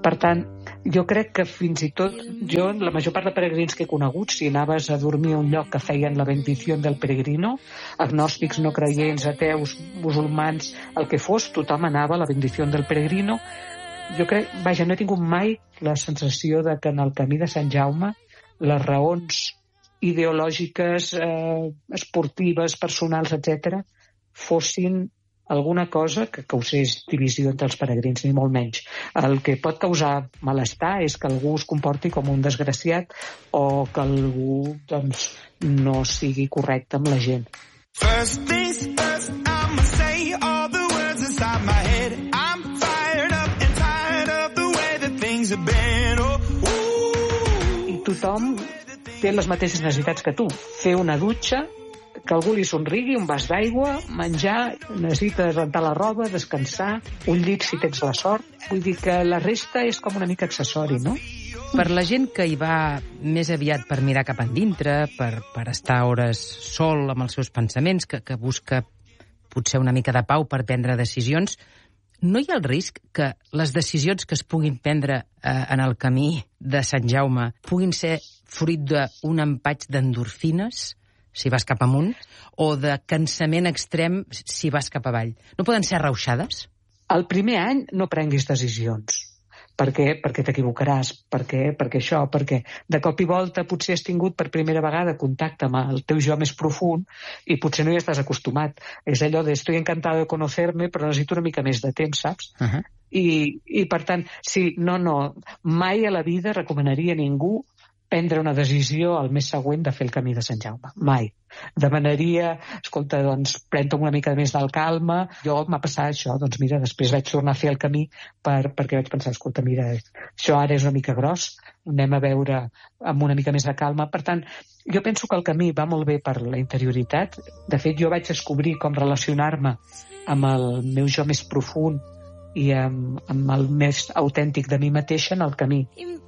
Per tant, jo crec que fins i tot, la major part de peregrins que he conegut, si anaves a dormir a un lloc que feien la bendició del peregrino, agnòstics, no creients, ateus, musulmans, el que fos, tothom anava a la bendició del peregrino. Jo crec, vaja, no he tingut mai la sensació de que en el camí de Sant Jaume les raons ideològiques, esportives, personals, etc., fossin alguna cosa que causés divisió entre els peregrins, ni molt menys. El que pot causar malestar és que algú es comporti com un desgraciat o que algú, doncs, no sigui correcte amb la gent. First things first, I'ma say all the words inside my head. I'm fired up and tired of the way that things have been. I tothom té les mateixes necessitats que tu. Fer una dutxa, que algú li somrigui, un vas d'aigua, menjar, necessites rentar la roba, descansar, un llit si tens la sort. Vull dir que la resta és com una mica accessori, no? Per la gent que hi va més aviat per mirar cap endintre, per estar hores sol amb els seus pensaments, que busca potser una mica de pau per prendre decisions, no hi ha el risc que les decisions que es puguin prendre en el camí de Sant Jaume puguin ser fruit d'un empatx d'endorfines, si vas cap amunt, o de cansament extrem si vas cap avall? No poden ser arrauxades? El primer any no prenguis decisions. Per què? Perquè t'equivocaràs. Per què? Perquè això, perquè de cop i volta potser has tingut per primera vegada contacte amb el teu jo més profund i potser no hi estàs acostumat. És allò de estoy encantado de conocerme, però necessito una mica més de temps, saps? I per tant, sí, mai a la vida recomanaria a ningú prendre una decisió al mes següent de fer el camí de Sant Jaume. Mai. Demanaria, escolta, doncs, pren-te una mica més del calma. Jo m'ha passat això, doncs mira, després vaig tornar a fer el camí perquè vaig pensar, escolta, mira, això ara és una mica gros, anem a veure amb una mica més de calma. Per tant, jo penso que el camí va molt bé per la interioritat. De fet, jo vaig descobrir com relacionar-me amb el meu jo més profund i amb el més autèntic de mi mateixa en el camí.